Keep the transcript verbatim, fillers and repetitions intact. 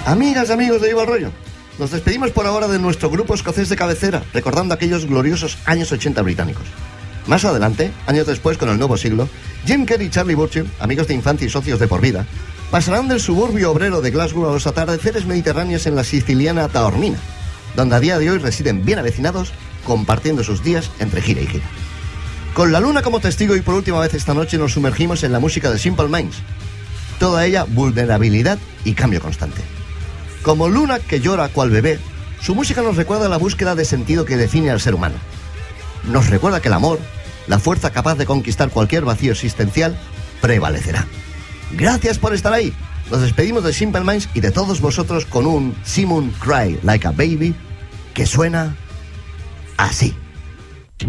Amigas y amigos de Viva el Rollo, nos despedimos por ahora de nuestro grupo escocés de cabecera, recordando aquellos gloriosos años ochenta británicos. Más adelante, años después con el nuevo siglo, Jim Kerr y Charlie Burchill, amigos de infancia y socios de por vida, pasarán del suburbio obrero de Glasgow a los atardeceres mediterráneos en la siciliana Taormina, donde a día de hoy residen bien avecinados, compartiendo sus días entre gira y gira. Con la luna como testigo y por última vez esta noche nos sumergimos en la música de Simple Minds. Toda ella vulnerabilidad y cambio constante. Como luna que llora cual bebé, su música nos recuerda la búsqueda de sentido que define al ser humano. Nos recuerda que el amor, la fuerza capaz de conquistar cualquier vacío existencial, prevalecerá. Gracias por estar ahí. Nos despedimos de Simple Minds y de todos vosotros con un Simon Cry Like a Baby que suena así.